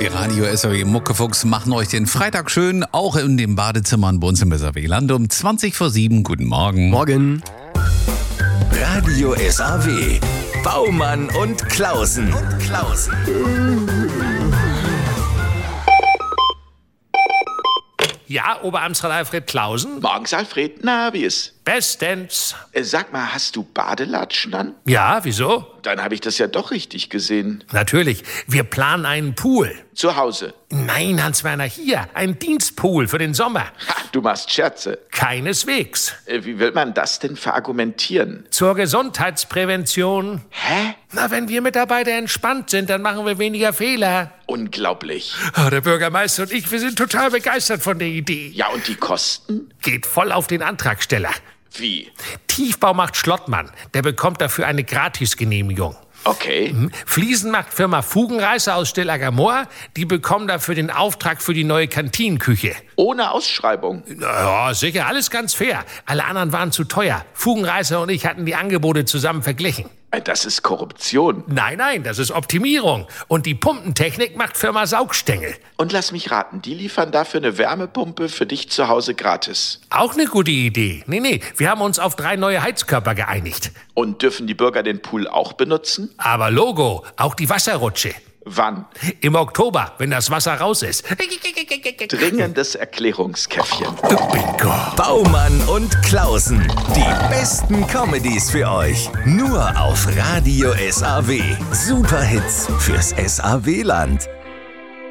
Die Radio SAW Muckefuchs machen euch den Freitag schön, auch in den Badezimmern bei uns im SAW um 7:20. Guten Morgen. Morgen. Radio SAW. Baumann und Klausen. Ja, Oberamtsrat Alfred Klausen? Morgens, Alfred. Na, wie ist? Bestens. Sag mal, hast du Badelatschen an? Ja, wieso? Dann habe ich das ja doch richtig gesehen. Natürlich. Wir planen einen Pool. Zu Hause. Nein, Hans-Werner, hier. Ein Dienstpool für den Sommer. Ha, du machst Scherze. Keineswegs. Wie will man das denn verargumentieren? Zur Gesundheitsprävention. Hä? Na, wenn wir Mitarbeiter entspannt sind, dann machen wir weniger Fehler. Unglaublich. Der Bürgermeister und ich, wir sind total begeistert von der Idee. Ja, und die Kosten? Geht voll auf den Antragsteller. Wie? Tiefbaumacht Schlottmann, der bekommt dafür eine Gratisgenehmigung. Okay. Fliesenmachtfirma Fugenreißer aus Stillager Moor, die bekommen dafür den Auftrag für die neue Kantinenküche. Ohne Ausschreibung. Ja, sicher, alles ganz fair. Alle anderen waren zu teuer. Fugenreißer und ich hatten die Angebote zusammen verglichen. Das ist Korruption. Nein, das ist Optimierung. Und die Pumpentechnik macht Firma Saugstängel. Und lass mich raten, die liefern dafür eine Wärmepumpe für dich zu Hause gratis. Auch eine gute Idee. Nee, wir haben uns auf 3 neue Heizkörper geeinigt. Und dürfen die Bürger den Pool auch benutzen? Aber Logo, auch die Wasserrutsche. Wann? Im Oktober, wenn das Wasser raus ist. Dringendes Erklärungskäffchen. Bingo. Baumann und Klausen. Die besten Comedies für euch. Nur auf Radio SAW. Superhits fürs SAW-Land.